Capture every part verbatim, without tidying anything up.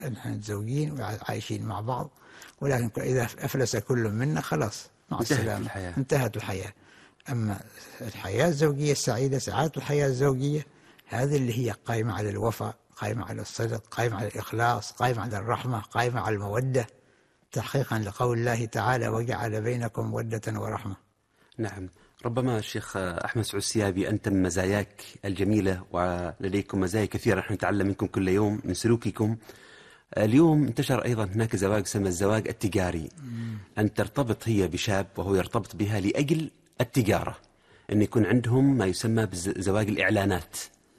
نحن متزوجين وعايشين مع بعض، ولكن إذا أفلس كل منا خلاص مع السلامة، الحياة. انتهت الحياة. أما الحياة الزوجية السعيدة، سعادة الحياة الزوجية، هذه اللي هي قائمة على الوفاء، قائمة على الصدق، قائمة على الإخلاص، قائمة على الرحمة، قائمة على المودة، تحقيقا لقول الله تعالى: وجعل بينكم مودة ورحمة. نعم. ربما الشيخ أحمد سعود السيابي، أنت من مزاياك الجميلة، ولديكم مزايا كثيرة نحن نتعلم منكم كل يوم من سلوككم. اليوم انتشر أيضا هناك زواج سمى الزواج التجاري، أن ترتبط هي بشاب وهو يرتبط بها لأجل التجارة، أن يكون عندهم ما يسمى بزواج الإعلانات،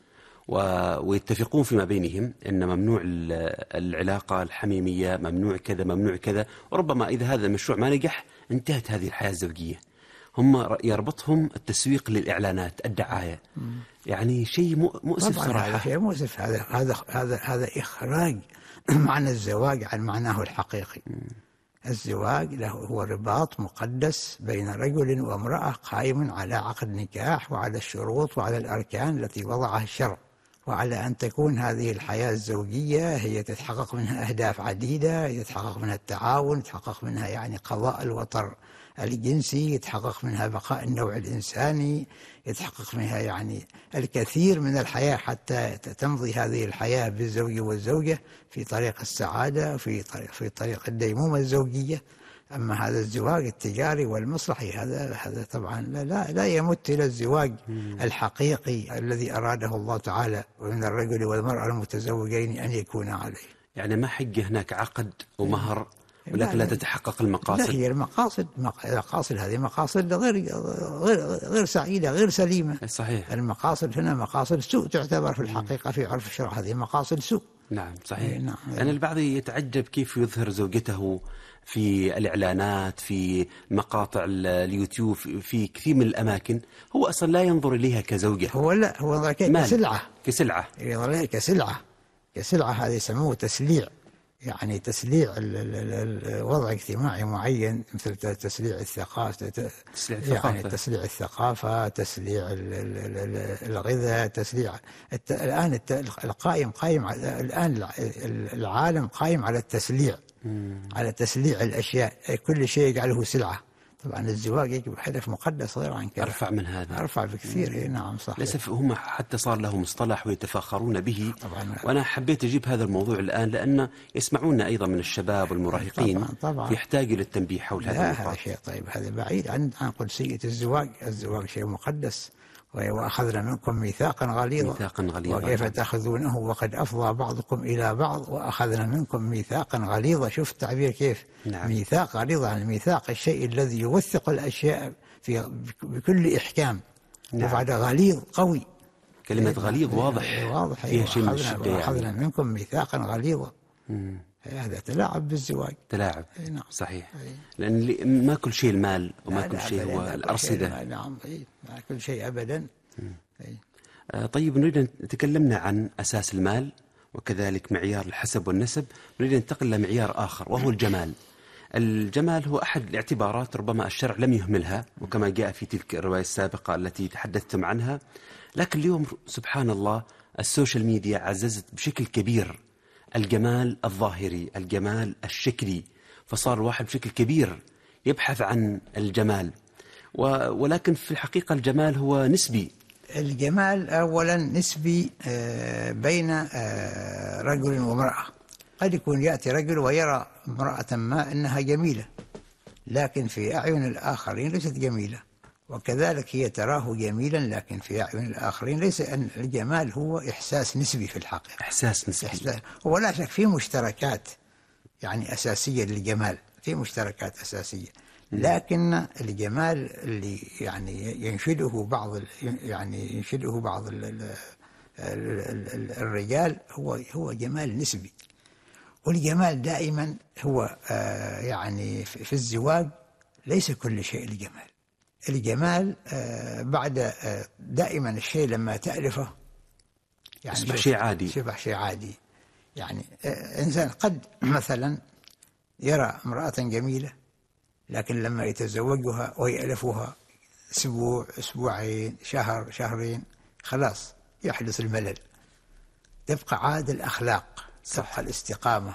ويتفقون فيما بينهم أن ممنوع العلاقة الحميمية، ممنوع كذا ممنوع كذا، وربما إذا هذا المشروع ما نجح انتهت هذه الحياة الزوجية. هم يربطهم التسويق للإعلانات، الدعاية. يعني شيء مؤسف صراحة. هذا شيء مؤسف. هذا هذا هذا هذا إخراج معنى الزواج عن معناه الحقيقي. الزواج له هو رباط مقدس بين رجل وامرأة قائم على عقد نكاح وعلى الشروط وعلى الأركان التي وضعها الشرع، وعلى أن تكون هذه الحياة الزوجية هي تتحقق منها أهداف عديدة، يتحقق منها التعاون، يتحقق منها يعني قضاء الوطر الجنسي، يتحقق منها بقاء النوع الإنساني، يتحقق منها يعني الكثير من الحياة حتى تمضي هذه الحياة بالزوج والزوجة في طريق السعادة، في طريق في طريق الديمومة الزوجية. أما هذا الزواج التجاري والمصلحي هذا هذا طبعا لا لا, لا يمت إلى الزواج الحقيقي الذي أراده الله تعالى من الرجل والمرأة المتزوجين أن يكونا عليه. يعني ما حق هناك عقد ومهر ولكن لا تتحقق المقاصد. لا، هي المقاصد المقاصد هذه مقاصد غير غير غير سعيدة، غير سليمة. صحيح. المقاصد هنا مقاصد سوء تعتبر في الحقيقة في عرف الشرع، هذه مقاصد سوء. نعم صحيح. نعم. يعني البعض يتعجب كيف يظهر زوجته في الإعلانات، في مقاطع اليوتيوب، في كثير من الأماكن، هو أصلا لا ينظر إليها كزوجة. هو لا، هو كسلعة. كسلعة. ينظر إليها كسلعة. كسلعة هذه يسموه تسليع، يعني تسليع وضع اجتماعي معين، مثل تسليع الثقافة، تسليع الثقافة، يعني تسليع الثقافة، تسليع الغذاء، تسليع الآن القائم قائم الآن العالم قائم على التسليع، على تسليع الأشياء، كل شيء يجعله سلعة. طبعا الزواج يجب هدف مقدس غير عن كذا، أرفع من هذا، أرفع بكثير. نعم صحيح. للأسف هم حتى صار له مصطلح ويتفاخرون به. طبعا. وأنا حبيت أجيب هذا الموضوع الآن لأن يسمعونا أيضا من الشباب والمراهقين. طبعا طبعا. يحتاج إلى التنبيه حول هذا النقاط. هذا شيء طيب، هذا بعيد عن عن قدسية الزواج. الزواج شيء مقدس. وأخذنا منكم ميثاقا غليظا ميثاقا غليظا وكيف تأخذونه وقد أفضى بعضكم إلى بعض وأخذنا منكم ميثاقا غليظا. شوف التعبير كيف. نعم. ميثاق غليظا، يعني الميثاق الشيء الذي يوثق الأشياء في بكل إحكام. نعم. وبعد غليظ قوي، كلمة غليظ واضح، واضح فيها شيء من الشدة. يعني أخذنا منكم ميثاقا غليظا. هذا تلاعب بالزواج. تلاعب. نعم. صحيح. أي. لأن ما كل شيء المال وما كل لا شيء هو الأرصدة. نعم. ما كل شيء أبدا. آه طيب، نريد أن تكلمنا عن أساس المال وكذلك معيار الحسب والنسب. نريد أن ننتقل لمعيار آخر وهو الجمال. الجمال هو أحد الاعتبارات ربما الشرع لم يهملها، وكما جاء في تلك الرواية السابقة التي تحدثتم عنها. لكن اليوم سبحان الله السوشيال ميديا عززت بشكل كبير الجمال الظاهري، الجمال الشكلي، فصار الواحد بشكل كبير يبحث عن الجمال، ولكن في الحقيقة الجمال هو نسبي. الجمال أولا نسبي بين رجل وامرأة. قد يكون يأتي رجل ويرى امرأة ما أنها جميلة، لكن في أعين الآخرين ليست جميلة، وكذلك هي تراه جميلا لكن في أعين الآخرين ليس. أن الجمال هو إحساس نسبي في الحقيقة. إحساس نسبي. إحساس. هو لا شك في مشتركات يعني أساسية للجمال، في مشتركات أساسية، لكن الجمال اللي يعني ينشده بعض يعني ينشده بعض ال ال ال الرجال هو هو جمال نسبي. والجمال دائما هو آه يعني في الزواج ليس كل شيء الجمال. الجمال آه بعد آه دائما الشيء لما تألفه يعني يصبح شيء عادي. يصبح شيء عادي. يعني آه إنسان قد مثلا يرى امرأة جميلة، لكن لما يتزوجها ويألفها أسبوع أسبوعين شهر شهرين خلاص يحدث الملل. تبقى عاد الأخلاق، تبقى الاستقامة،